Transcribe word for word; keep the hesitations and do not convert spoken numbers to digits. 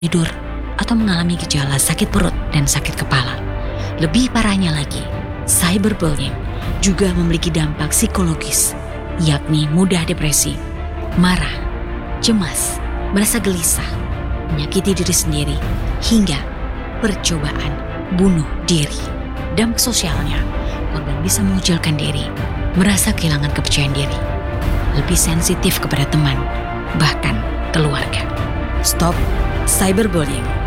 tidur, atau mengalami gejala sakit perut dan sakit kepala. Lebih parahnya lagi, cyberbullying juga memiliki dampak psikologis, yakni mudah depresi, marah, cemas, merasa gelisah, menyakiti diri sendiri, hingga percobaan bunuh diri. Dampak sosialnya, korban bisa mengucilkan diri, merasa kehilangan kepercayaan diri, lebih sensitif kepada teman, bahkan keluarga. Stop cyberbullying.